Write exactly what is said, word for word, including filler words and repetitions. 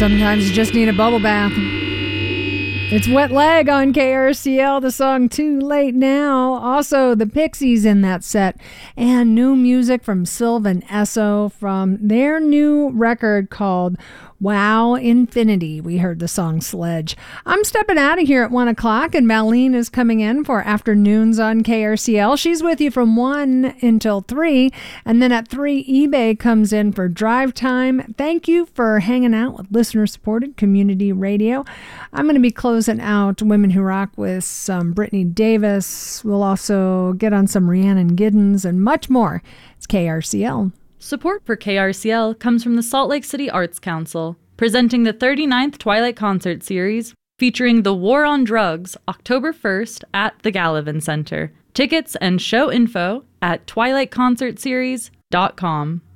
Sometimes you just need a bubble bath. It's Wet Leg on K R C L, the song Too Late Now. Also, the Pixies in that set. And new music from Sylvan Esso from their new record called Wow Infinity. We heard the song Sledge. I'm stepping out of here at one o'clock, and Malene is coming in for Afternoons on K R C L. She's with you from one until three, and then at three, eBay comes in for Drive Time. Thank you for hanging out with listener-supported community radio. I'm going to be closing out Women Who Rock with some Brittany Davis. We'll also get on some Rhiannon Giddens and much more. It's K R C L. Support for K R C L comes from the Salt Lake City Arts Council, presenting the thirty-ninth Twilight Concert Series, featuring The War on Drugs, October first at the Gallivan Center. Tickets and show info at twilight concert series dot com.